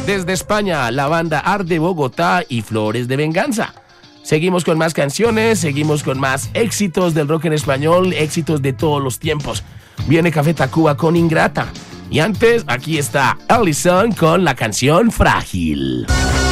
Desde España, la banda Art de Bogotá y Flores de Venganza. Seguimos con más canciones, seguimos con más éxitos del rock en español, éxitos de todos los tiempos. Viene Café Tacuba con Ingrata. Y antes, aquí está Allison con la canción Frágil.